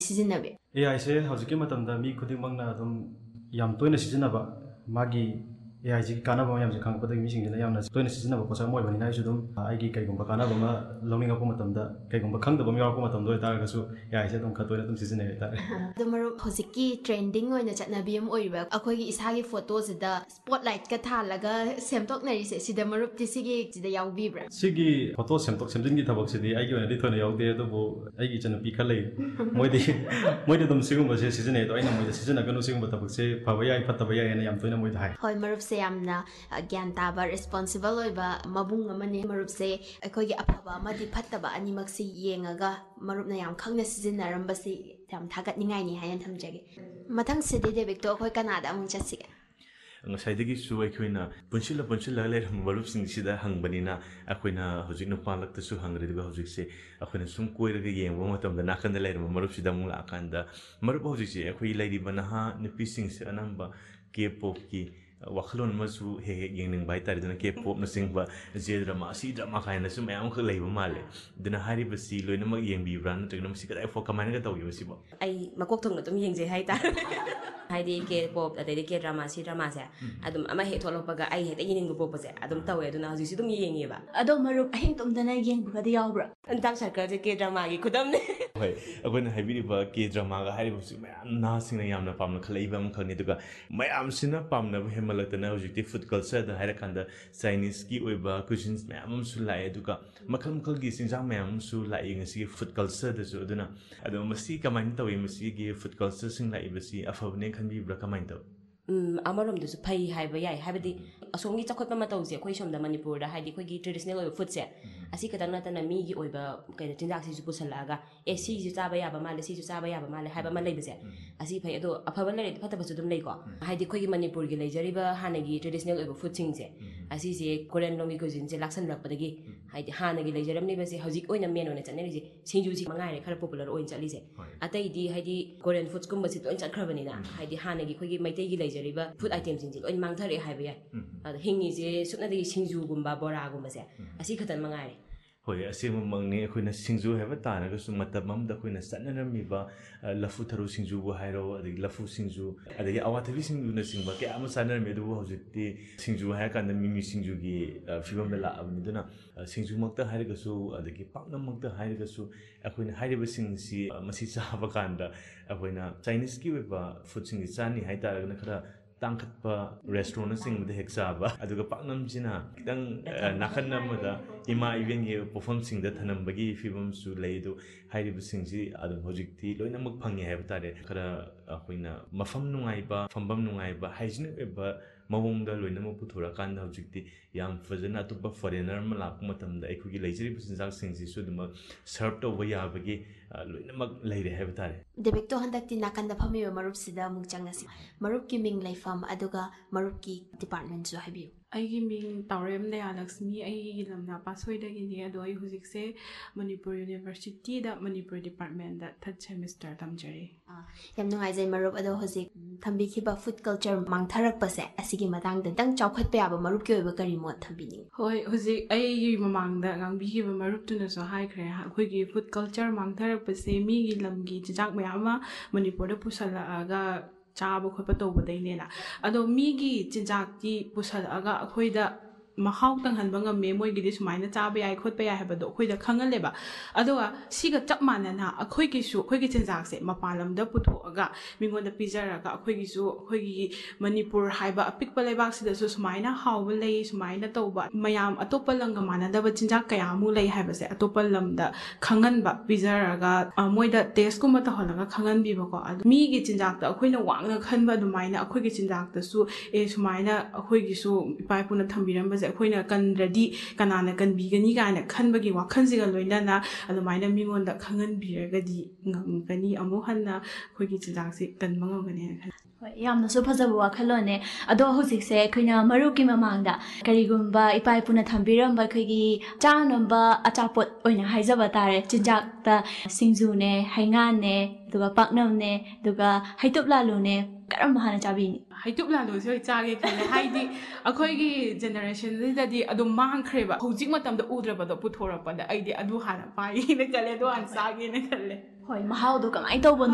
ꯁꯤꯖꯤꯟꯅꯕꯤ AI ꯁꯦ ꯍꯧꯖꯤꯛꯀꯤ ꯃꯇꯝꯗ ꯃꯤ ꯈꯨꯗꯤꯡꯃꯛꯅ ꯑꯗꯨꯝ ꯌꯥꯝ ꯇꯣꯏꯅ ꯁꯤꯖꯤꯟꯅꯕ ꯃꯥꯒꯤ AI ꯁꯤꯒꯤ ꯀꯥꯟꯅꯕ ꯃꯌꯥꯝꯁꯦ ꯈꯪꯉꯛꯄꯗꯒꯤ ꯃꯤꯁꯤꯡꯁꯤꯅ ꯌꯥꯝꯅ ꯇꯣꯏꯅ ꯁꯤꯖꯤꯟꯅꯕ ꯄꯣꯠꯁꯛ ꯑꯃ ꯑꯣꯏꯕꯅꯤꯅ ꯑꯩꯁꯨ ꯑꯗꯨꯝ ꯑꯩꯒꯤ ꯀꯩꯒꯨꯝꯕ ꯀꯥꯟꯅꯕ ꯑꯃ ꯂꯧꯅꯤꯡꯉꯛꯄ ꯃꯇꯝꯗ ꯀꯩꯒꯨꯝꯕ ꯈꯪꯗꯕ ꯑꯃ ꯌꯥꯎꯔꯛꯄ ꯃꯇꯝꯗ ꯑꯣꯏꯇꯥꯔꯒꯁꯨ AI ꯁꯦ ꯑꯗꯨꯝ ꯈꯔ ꯇꯣꯏꯅ ꯑꯗꯨꯝ ꯁꯤꯖꯤꯟꯅꯩ ꯍꯥꯏꯇꯥꯔꯦ ꯑꯗꯣ ꯃꯔꯨꯞ ꯍꯧꯖꯤꯛꯀꯤ ꯇ꯭ꯔꯦꯟꯗꯤꯡ ꯑꯣꯏꯅ ꯆꯠꯅꯕꯤ ꯑꯃ ꯑꯣꯏꯔꯤꯕ ꯑꯩꯈꯣꯏꯒꯤ ꯏꯁꯥꯒꯤ ꯐꯣꯇꯣꯁꯤꯗ ꯁ꯭ꯄꯣꯠ ꯂꯥꯏꯠꯀ ꯊꯥꯜꯂꯒ ꯁꯦꯝꯗꯣꯛꯅꯔꯤꯁꯦ ꯁꯤꯗ ꯃꯔꯨꯞꯇꯤ ꯁꯤꯗ ꯌꯥꯎꯕꯤꯕ꯭ꯔꯥ ꯁꯤꯒꯤ ꯐꯣꯇꯣ ꯁꯦꯝꯗꯣꯛ ꯁꯦꯝꯖꯤꯟꯒꯤ ꯊꯕꯛꯁꯤꯗꯤ ꯑꯩꯒꯤ ꯑꯣꯏꯅꯗꯤ ꯊꯣꯏꯅ ꯌꯥꯎꯗꯦ ꯑꯗꯨꯕꯨ ꯑꯩꯒꯤ ꯏꯆꯟꯅꯨꯄꯤ ꯈꯔ ꯂꯩ ꯃꯣꯏꯗꯤ ꯑꯗꯨꯝ ꯁꯤꯒꯨꯝꯕꯁꯦ ꯁꯤꯖꯤꯟꯅꯩ ꯑꯗꯣ ꯑꯩꯅ ꯃꯣꯏꯗ ꯁꯤꯖꯤꯟꯅꯒꯅꯨ ꯁꯤꯒꯨꯝꯕ ꯊꯕꯛꯁꯦ ꯐꯕ ꯌꯥꯏ ꯐꯠꯇꯕ ꯌꯥꯏ ꯍꯥꯏꯅ ꯌꯥꯝ ꯇꯣꯏꯅ ꯃꯣꯏꯗ ꯍꯥꯏ ꯍꯣꯏ ꯃꯔꯨꯞꯁꯦ ꯌꯥꯝꯅ ꯒ꯭ꯌꯥꯟ ꯇꯥꯕ ꯔꯦꯁꯄꯣꯟꯁꯤꯕꯜ ꯑꯣꯏꯕ ꯃꯕꯨꯡ ꯑꯃꯅꯤ ꯃꯔꯨꯞꯁꯦ ꯑꯩꯈꯣꯏꯒꯤ ꯑꯐꯕ ꯑꯃꯗꯤ ꯐꯠꯇꯕ ꯑꯅꯤꯃꯛꯁꯤ ꯌꯦꯡꯉꯒ ꯃꯔꯨꯞꯅ ꯌꯥꯝ ꯈꯪꯅ ꯁꯤꯖꯤꯟꯅꯔꯝꯕꯁꯤ ꯌꯥꯝ ꯊꯥꯒꯠꯅꯤꯡꯉꯥꯏꯅꯤ ꯍꯥꯏꯅ ꯊꯝꯖꯒꯦ ꯃꯊꯪꯁꯤꯗꯤ ꯗꯦꯕꯤꯛꯇꯣ ꯑꯩꯈꯣꯏ ꯀꯅꯥꯗ ꯑꯃꯨꯛ ꯆꯠꯁꯤꯒꯦ ꯉꯁꯥꯏꯗꯒꯤꯁꯨ ꯑꯩꯈꯣꯏꯅ ꯄꯨꯟꯁꯤꯜꯂꯒ ꯂꯩꯔꯝꯕ ꯃꯔꯨꯞꯁꯤꯡꯁꯤꯗ ꯍꯪꯕꯅꯤꯅ ꯑꯩꯈꯣꯏꯅ ꯍꯧꯖꯤꯛ ꯅꯨꯄꯥꯂꯛꯇꯁꯨ ꯍꯪꯈ꯭ꯔꯦ ꯑꯗꯨꯒ ꯍꯧꯖꯤꯛꯁꯦ ꯑꯩꯈꯣꯏꯅ ꯁꯨꯝ ꯀꯣꯏꯔꯒ ꯌꯦꯡꯕ ꯃꯇꯝꯗ ꯅꯥꯀꯟꯗ ꯂꯩꯔꯝꯕ ꯃꯔꯨꯞꯁꯤꯗ ꯑꯃꯨꯛ ꯂꯥꯛꯑꯀꯥꯟꯗ ꯃꯔꯨꯞ ꯍꯧꯖꯤꯛꯁꯦ ꯑꯩꯈꯣꯏ ꯂꯩꯔꯤꯕ ꯅꯍꯥ ꯅꯨꯄꯤꯁꯤꯡꯁꯦ ꯑꯅꯝꯕ K-popꯀꯤ ꯋꯥꯈꯜꯂꯣꯟ ꯑꯃꯁꯨ ꯍꯦꯛ ꯌꯦꯡꯅꯤꯡꯕ ꯍꯥꯏꯇꯥꯔꯦ ꯑꯗꯨꯅ K-popꯅꯆꯤꯡꯕ ꯖꯦ ꯗ꯭ꯔꯃꯥ ꯁꯤ ꯗ꯭ꯔꯃꯥ ꯀꯥꯏꯅꯁꯨ ꯃꯌꯥꯝ ꯑꯃꯈꯛ ꯂꯩꯕ ꯃꯥꯜꯂꯦ ꯑꯗꯨꯅ ꯍꯥꯏꯔꯤꯕꯁꯤ ꯂꯣꯏꯅꯃꯛ ꯌꯦꯡꯕꯤꯕ꯭ꯔꯥ ꯅꯠꯇ꯭ꯔꯒꯅ ꯃꯁꯤ ꯀꯗꯥꯏꯐꯥꯎ ꯀꯃꯥꯏꯅꯒ ꯇꯧꯒꯦ ꯁꯤꯕꯣ ꯑꯩ ꯃꯀꯣꯛ ꯊꯣꯡꯅ ꯑꯗꯨꯝ ꯌꯦꯡꯖꯩ ꯍꯥꯏꯇꯥꯔꯦ ꯍꯥꯏꯗꯤ K-pop ꯑꯗꯩꯗꯤ K-drama ꯁꯤ ꯗ꯭ꯔꯃꯥꯁꯦ ꯑꯗꯨꯝ ꯑꯃ ꯍꯦꯛ ꯊꯣꯛꯂꯛꯄꯒ ꯑꯩ ꯍꯦꯛꯇ ꯌꯦꯡꯅꯤꯡꯕ ꯄꯣꯛꯄꯁꯦ ꯑꯗꯨꯝ ꯇꯧꯋꯦ ꯑꯗꯨꯅ ꯍꯧꯖꯤꯛꯁꯨ ꯑꯗꯨꯝ ꯌꯦꯡꯉꯦꯕ ꯑꯗꯣ ꯃꯔꯨꯞ ꯑꯍꯤꯡ ꯇꯨꯝꯗꯅ ꯌꯦꯡꯕꯒꯗꯤ ꯌꯥꯎꯕ꯭ꯔꯥ ꯗꯥꯔꯛ ꯁꯔꯀꯜꯁꯦ K-dramaꯒꯤ ꯈꯨꯗꯝꯅꯦ ꯍꯣꯏ ꯑꯩꯈꯣꯏꯅ ꯍꯥꯏꯕꯤꯔꯤꯕ K-dramaꯒ ꯍꯥꯏꯔꯤꯕꯁꯤ ꯃꯌꯥꯝ ꯅꯍꯥꯁꯤꯡꯅ ꯌꯥꯝꯅ ꯄꯥꯝꯅ ꯈꯜꯂꯛꯏꯕ ꯑꯃꯈꯛꯅꯤ ꯑꯗꯨꯒ ꯃꯌꯥꯝꯁꯤꯅ ꯄꯥꯝꯅꯕ ꯍꯦꯟꯃꯜꯂꯛꯇꯅ ꯍꯧꯖꯤꯛꯇꯤ ꯐꯨꯗ ꯀꯜꯆꯔꯗ ꯍꯥꯏꯔꯀꯥꯟꯗ ꯆꯥꯏꯅꯤꯁꯀꯤ ꯑꯣꯏꯕ ꯀꯨꯏꯖꯤꯟꯁ ꯃꯌꯥꯝ ꯑꯃꯁꯨ ꯂꯥꯛꯑꯦ ꯑꯗꯨꯒ ꯃꯈꯜ ꯃꯈꯜꯒꯤ ꯆꯤꯟꯖꯥꯛ ꯃꯌꯥꯝ ꯑꯃꯁꯨ ꯂꯥꯛꯏ ꯉꯁꯤꯒꯤ ꯐꯨꯗ ꯀꯜꯆꯔꯗꯁꯨ ꯑꯗꯨꯅ ꯑꯗꯣ ꯃꯁꯤ ꯀꯃꯥꯏꯅ ꯇꯧꯏ ꯃꯁꯤꯒꯤ ꯐꯨꯗ ꯀꯜꯆꯔꯁꯤꯡ ꯂꯥꯛꯏꯕꯁꯤ ꯑꯐꯕꯅꯦ ꯈꯟꯕꯤꯕ꯭ꯔꯥ ꯀꯃꯥꯏꯅ ꯇꯧꯏ ꯑꯃꯔꯣꯝꯗꯁꯨ ꯐꯩ ꯍꯥꯏꯕ ꯌꯥꯏ ꯍꯥꯏꯕꯗꯤ ꯑꯁꯣꯝꯒꯤ ꯆꯥꯎꯈꯠꯄ ꯃꯇꯧꯁꯦ ꯑꯩꯈꯣꯏ ꯁꯣꯝꯗ ꯃꯅꯤꯄꯨꯔꯗ ꯍꯥꯏꯗꯤ ꯑꯩꯈꯣꯏꯒꯤ ꯇ꯭ꯔꯦꯗꯤꯁꯅꯦꯜ ꯑꯣꯏꯕ ꯐꯨꯗꯁꯦ ꯑꯁꯤ ꯈꯛꯇꯪ ꯅꯠꯇꯅ ꯃꯤꯒꯤ ꯑꯣꯏꯕ ꯀꯩꯅꯣ ꯆꯤꯟꯖꯥꯛꯁꯤꯁꯨ ꯄꯨꯁꯜꯂꯛꯑꯒ ꯁꯤꯁꯨ ꯆꯥꯕ ꯌꯥꯕ ꯃꯥꯜꯂꯦ ꯁꯤꯁꯨ ꯆꯥꯕ ꯌꯥꯕ ꯃꯥꯜꯂꯦ ꯍꯥꯏꯕ ꯑꯃ ꯂꯩꯕꯁꯦ ꯑꯁꯤ ꯐꯩ ꯑꯗꯣ ꯑꯐꯕ ꯂꯩꯔꯗꯤ ꯐꯠꯇꯕꯁꯨ ꯑꯗꯨꯝ ꯂꯩꯀꯣ ꯍꯥꯏꯗꯤ ꯑꯩꯈꯣꯏꯒꯤ ꯃꯅꯤꯄꯨꯔꯒꯤ ꯂꯩꯖꯔꯤꯕ ꯍꯥꯟꯅꯒꯤ ꯇ꯭ꯔꯦꯗꯤꯁꯅꯦꯜ ꯑꯣꯏꯕ ꯐꯨꯗꯁꯤꯡꯁꯦ ꯑꯁꯤꯁꯦ ꯀꯣꯔꯤꯌꯟ ꯂꯣꯝꯒꯤ ꯀꯨꯏꯖꯤꯟꯁꯦ ꯂꯥꯛꯁꯜꯂꯛꯄꯗꯒꯤ ꯍꯥꯏꯗꯤ ꯍꯥꯟꯅꯒꯤ ꯂꯩꯖꯔꯝꯂꯤꯕꯁꯦ ꯍꯧꯖꯤꯛ ꯑꯣꯏꯅ ꯃꯦꯟ ꯑꯣꯏꯅ ꯆꯠꯅꯔꯤꯁꯦ ꯁꯤꯡꯖꯨꯁꯤ ꯃꯉꯥꯏꯔꯦ ꯈꯔ ꯄꯣꯄꯨꯂꯔ ꯑꯣꯏꯅ ꯆꯠꯂꯤꯁꯦ ꯑꯇꯩꯗꯤ ꯍꯥꯏꯗꯤ ꯀꯣꯔꯤꯌꯟ ꯐꯨꯗꯁꯀꯨꯝꯕꯁꯤ ꯂꯣꯏ ꯆꯠꯈ꯭ꯔꯕꯅꯤꯅ ꯍꯥꯏꯗꯤ ꯍꯥꯟꯅꯒꯤ ꯑꯩꯈꯣꯏꯒꯤ ꯃꯩꯇꯩꯒꯤ ꯂꯩꯖꯔꯤꯕ ꯐꯨꯗ ꯑꯥꯏꯇꯦꯝꯁꯤꯡꯁꯦ ꯂꯣꯏ ꯃꯥꯡꯊꯔꯛꯑꯦ ꯍꯥꯏꯕ ꯌꯥꯏ ꯑꯗꯣ ꯍꯤꯡꯉꯤꯁꯦ ꯁꯨꯞꯅꯗꯒꯤ ꯁꯤꯡꯖꯨꯒꯨꯝꯕ ꯕꯣꯔꯥꯒꯨꯝꯕꯁꯦ ꯑꯁꯤ ꯈꯛꯇꯪ ꯃꯉꯥꯏꯔꯦ ꯍꯣꯏ ꯑꯁꯦꯡꯕꯃꯛꯅꯤ ꯑꯩꯈꯣꯏꯅ ꯁꯤꯡꯖꯨ ꯍꯥꯏꯕ ꯇꯥꯔꯒꯁꯨ ꯃꯇꯝ ꯑꯃꯗ ꯑꯩꯈꯣꯏꯅ ꯆꯠꯅꯔꯝꯃꯤꯕ ꯂꯐꯨ ꯊꯔꯣ ꯁꯤꯡꯖꯨꯕꯨ ꯍꯥꯏꯔꯣ ꯑꯗꯒꯤ ꯂꯐꯨ ꯁꯤꯡꯖꯨ ꯑꯗꯒꯤ ꯑꯋꯥꯊꯕꯤ ꯁꯤꯡꯖꯨꯅꯆꯤꯡꯕ ꯀꯌꯥ ꯑꯃ ꯆꯥꯅꯔꯝꯃꯤ ꯑꯗꯨꯕꯨ ꯍꯧꯖꯤꯛꯇꯤ ꯁꯤꯡꯖꯨ ꯍꯥꯏꯔꯀꯥꯟꯗ ꯃꯤꯃꯤ ꯁꯤꯡꯖꯨꯒꯤ ꯐꯤꯕꯝꯗ ꯂꯥꯛꯑꯕꯅꯤ ꯑꯗꯨꯅ ꯁꯤꯡꯖꯨꯃꯛꯇ ꯍꯥꯏꯔꯒꯁꯨ ꯑꯗꯒꯤ ꯄꯥꯛꯅꯝꯃꯛꯇ ꯍꯥꯏꯔꯒꯁꯨ ꯑꯩꯈꯣꯏꯅ ꯍꯥꯏꯔꯤꯕꯁꯤꯡꯁꯤ ꯃꯁꯤ ꯆꯥꯕ ꯀꯥꯟꯗ ꯑꯩꯈꯣꯏꯅ ꯆꯥꯏꯅꯤꯁꯀꯤ ꯑꯣꯏꯕ ꯐꯨꯗꯁꯤꯡꯁꯤ ꯆꯥꯅꯤ ꯍꯥꯏꯇꯥꯔꯒꯅ ꯈꯔ ꯇꯥꯡꯈꯠꯄ ꯔꯦꯁꯇꯨꯔꯦꯟꯅꯆꯤꯡꯕꯗ ꯍꯦꯛ ꯆꯥꯕ ꯑꯗꯨꯒ ꯄꯥꯛꯅꯝꯁꯤꯅ ꯈꯤꯇꯪ ꯅꯥꯀꯟ ꯑꯃꯗ ꯏꯃꯥ ꯏꯕꯦꯟꯒꯤ ꯄꯣꯠꯐꯝꯁꯤꯡꯗ ꯊꯅꯝꯕꯒꯤ ꯐꯤꯕꯝꯁꯨ ꯂꯩ ꯑꯗꯨ ꯍꯥꯏꯔꯤꯕꯁꯤꯡꯁꯤ ꯑꯗꯨꯝ ꯍꯧꯖꯤꯛꯇꯤ ꯂꯣꯏꯅꯃꯛ ꯐꯪꯉꯦ ꯍꯥꯏꯕ ꯇꯥꯔꯦ ꯈꯔ ꯑꯩꯈꯣꯏꯅ ꯃꯐꯝ ꯅꯨꯡꯉꯥꯏꯕ ꯐꯝꯐꯝ ꯅꯨꯡꯉꯥꯏꯕ ꯍꯥꯏꯖꯤꯅꯤꯛ ꯑꯣꯏꯕ ꯃꯑꯣꯡꯗ ꯂꯣꯏꯅꯃꯛ ꯄꯨꯊꯣꯔꯛꯑꯀꯥꯟꯗ ꯍꯧꯖꯤꯛꯇꯤ ꯌꯥꯝ ꯐꯖꯅ ꯑꯇꯣꯞꯄ ꯐꯣꯔꯦꯅꯔ ꯑꯃ ꯂꯥꯛꯄ ꯃꯇꯝꯗ ꯑꯩꯈꯣꯏꯒꯤ ꯂꯩꯖꯔꯤꯕ ꯆꯤꯟꯖꯥꯛꯁꯤꯡꯁꯤꯁꯨ ꯑꯗꯨꯃꯛ ꯁꯔꯞ ꯇꯧꯕ ꯌꯥꯕꯒꯤ ꯂꯣꯏꯅꯃꯛ ꯂꯩꯔꯦ ꯍꯥꯏꯕ ꯇꯥꯔꯦ ꯗꯦꯕꯤꯛꯇꯣ ꯍꯟꯗꯛꯇꯤ ꯅꯥꯀꯟꯗ ꯐꯝꯃꯤꯕ ꯃꯔꯨꯞꯁꯤꯗ ꯑꯃꯨꯛ ꯆꯪꯉꯁꯤ ꯃꯔꯨꯞꯀꯤ ꯃꯤꯡ ꯂꯩꯐꯝ ꯑꯗꯨꯒ ꯃꯔꯨꯞꯀꯤ ꯗꯤꯄꯥꯔꯠꯃꯦꯟꯠꯁꯨ ꯍꯥꯏꯕꯤꯌꯨ ꯑꯩꯒꯤ ꯃꯤꯡ ꯇꯥꯎꯔꯦꯝ ꯗꯌꯥꯂꯛꯁꯃꯤ ꯑꯩꯒꯤ ꯂꯝꯅ ꯄꯥꯠꯁꯣꯏꯗꯒꯤꯅꯤ ꯑꯗꯣ ꯑꯩ ꯍꯧꯖꯤꯛꯁꯦ ꯃꯅꯤꯄꯨꯔ ꯌꯨꯅꯤꯚꯔꯁꯤꯇꯤꯗ ꯃꯅꯤꯄꯨꯔ ꯗꯤꯄꯥꯔꯠꯃꯦꯟꯇ ꯊꯥꯔꯠ ꯁꯦꯃꯤꯁꯇꯔ ꯇꯝꯖꯔꯤ ꯌꯥꯝ ꯅꯨꯡꯉꯥꯏꯖꯩ ꯃꯔꯨꯞ ꯑꯗꯣ ꯍꯧꯖꯤꯛ ꯊꯝꯕꯤꯈꯤꯕ ꯐꯨꯗ ꯀꯜꯆꯔ ꯃꯥꯡꯊꯔꯛꯄꯁꯦ ꯑꯁꯤꯒꯤ ꯃꯇꯥꯡꯗ ꯈꯤꯇꯪ ꯆꯥꯎꯈꯠꯄ ꯌꯥꯕ ꯃꯔꯨꯞꯀꯤ ꯑꯣꯏꯕ ꯀꯔꯤ ꯃꯣꯠ ꯊꯝꯕꯤꯅꯤꯡꯉꯤ ꯍꯣꯏ ꯍꯧꯖꯤꯛ ꯑꯩꯒꯤ ꯃꯃꯥꯡꯗ ꯉꯥꯡꯕꯤꯈꯤꯕ ꯃꯔꯨꯞꯇꯨꯅꯁꯨ ꯍꯥꯏꯈ꯭ꯔꯦ ꯑꯩꯈꯣꯏꯒꯤ ꯐꯨꯗ ꯀꯜꯆꯔ ꯃꯥꯡꯊꯔꯛꯄꯁꯦ ꯃꯤꯒꯤ ꯂꯝꯒꯤ ꯆꯤꯟꯖꯥꯛ ꯃꯌꯥꯝ ꯑꯃ ꯃꯅꯤꯄꯨꯔꯗ ꯄꯨꯁꯜꯂꯛꯑꯒ ꯆꯥꯕ ꯈꯣꯠꯄ ꯇꯧꯕꯗꯩꯅꯦꯅ ꯑꯗꯣ ꯃꯤꯒꯤ ꯆꯤꯟꯖꯥꯛꯇꯤ ꯄꯨꯁꯜꯂꯛꯑꯒ ꯑꯩꯈꯣꯏꯗ ꯃꯍꯥꯎ ꯇꯪꯍꯟꯕ ꯉꯝꯃꯦ ꯃꯣꯏꯒꯤꯗꯤ ꯁꯨꯃꯥꯏꯅ ꯆꯥꯕ ꯌꯥꯏ ꯈꯣꯠꯄ ꯌꯥꯏ ꯍꯥꯏꯕꯗꯣ ꯑꯩꯈꯣꯏꯗ ꯈꯪꯍꯜꯂꯦꯕ ꯑꯗꯨꯒ ꯁꯤꯒ ꯆꯞ ꯃꯥꯟꯅꯅ ꯑꯩꯈꯣꯏꯒꯤꯁꯨ ꯑꯩꯈꯣꯏꯒꯤ ꯆꯤꯟꯖꯥꯛꯁꯦ ꯃꯄꯥꯟ ꯂꯝꯗ ꯄꯨꯊꯣꯛꯑꯒ ꯃꯤꯉꯣꯟꯗ ꯄꯤꯖꯔꯒ ꯑꯩꯈꯣꯏꯒꯤꯁꯨ ꯑꯩꯈꯣꯏꯒꯤ ꯃꯅꯤꯄꯨꯔ ꯍꯥꯏꯕ ꯑꯄꯤꯛꯄ ꯂꯩꯕꯥꯛꯁꯤꯗꯁꯨ ꯁꯨꯃꯥꯏꯅ ꯍꯥꯎꯕ ꯂꯩ ꯁꯨꯃꯥꯏꯅ ꯇꯧꯕ ꯃꯌꯥꯝ ꯑꯇꯣꯞꯄ ꯂꯝꯒ ꯃꯥꯟꯅꯗꯕ ꯆꯤꯟꯖꯥꯛ ꯀꯌꯥ ꯑꯃꯨꯛ ꯂꯩ ꯍꯥꯏꯕꯁꯦ ꯑꯇꯣꯞꯄ ꯂꯝꯗ ꯈꯪꯍꯟꯕ ꯄꯤꯖꯔꯒ ꯃꯣꯏꯗ ꯇꯦꯁꯀꯨꯝꯕ ꯇꯧꯍꯜꯂꯒ ꯈꯪꯍꯟꯕꯤꯕꯀꯣ ꯑꯗꯨ ꯃꯤꯒꯤ ꯆꯤꯟꯖꯥꯛꯇ ꯑꯩꯈꯣꯏꯅ ꯋꯥꯡꯅ ꯈꯟꯕ ꯑꯗꯨꯃꯥꯏꯅ ꯑꯩꯈꯣꯏꯒꯤ ꯆꯤꯟꯖꯥꯛꯇꯁꯨ ꯁꯨꯃꯥꯏꯅ ꯑꯩꯈꯣꯏꯒꯤꯁꯨ ꯏꯄꯥ ꯏꯄꯨꯅ ꯊꯝꯕꯤꯔꯝꯕꯁꯦ ꯑꯩꯈꯣꯏꯅ ꯀꯟꯗ꯭ꯔꯗꯤ ꯀꯅꯥꯅ ꯀꯟꯕꯤꯒꯅꯤ ꯀꯥꯏꯅ ꯈꯟꯕꯒꯤ ꯋꯥꯈꯜꯁꯤꯒ ꯂꯣꯏꯅꯅ ꯑꯗꯨꯃꯥꯏꯅ ꯃꯤꯉꯣꯟꯗ ꯈꯪꯍꯟꯕꯤꯔꯒꯗꯤ ꯉꯝꯒꯅꯤ ꯑꯃꯨꯛ ꯍꯟꯅ ꯑꯩꯈꯣꯏꯒꯤ ꯆꯤꯟꯖꯥꯛꯁꯤ ꯀꯟꯕ ꯉꯝꯒꯅꯤꯅ ꯈꯜꯂꯤ ꯍꯣꯏ ꯌꯥꯝꯅꯁꯨ ꯐꯖꯕ ꯋꯥꯈꯜꯂꯣꯟꯅꯦ ꯑꯗꯣ ꯍꯧꯖꯤꯛꯁꯦ ꯑꯩꯈꯣꯏꯅ ꯃꯔꯨꯞꯀꯤ ꯃꯃꯥꯡꯗ ꯀꯔꯤꯒꯨꯝꯕ ꯏꯄꯥ ꯏꯄꯨꯅ ꯊꯝꯕꯤꯔꯝꯕ ꯑꯩꯈꯣꯏꯒꯤ ꯆꯥꯅꯕ ꯑꯆꯥꯄꯣꯠ ꯑꯣꯏꯅ ꯍꯥꯏꯖꯕ ꯇꯥꯔꯦ ꯆꯤꯟꯖꯥꯛꯇ ꯁꯤꯡꯖꯨꯅꯦ ꯍꯩꯉꯥꯟꯅꯦ ꯑꯗꯨꯒ ꯄꯥꯛꯅꯝꯅꯦ ꯑꯗꯨꯒ ꯍꯩꯇꯨꯞ ꯂꯥꯂꯨꯅꯦ ꯀꯔꯝꯕ ꯍꯥꯟꯅ ꯆꯥꯕꯤꯅꯤ ꯍꯩꯇꯨꯞ ꯂꯥꯂꯨꯁꯦ ꯍꯣꯏ ꯆꯥꯒꯦ ꯈꯜꯂꯦ ꯍꯥꯏꯗꯤ ꯑꯩꯈꯣꯏꯒꯤ ꯖꯦꯅꯦꯔꯦꯁꯟꯁꯤꯗꯗꯤ ꯑꯗꯨꯝ ꯃꯥꯡꯈ꯭ꯔꯦꯕ ꯍꯧꯖꯤꯛ ꯃꯇꯝꯗ ꯎꯗ꯭ꯔꯕꯗꯣ ꯄꯨꯊꯣꯔꯛꯄꯗ ꯑꯩꯗꯤ ꯑꯗꯨ ꯍꯥꯟꯅ ꯄꯥꯏꯒꯦꯅ ꯈꯜꯂꯦ ꯑꯗꯨ ꯍꯥꯟꯅ ꯆꯥꯒꯦꯅ ꯈꯜꯂꯦ ꯍꯣꯏ ꯃꯍꯥꯎꯗꯣ ꯀꯃꯥꯏꯅ ꯇꯧꯕꯅꯣ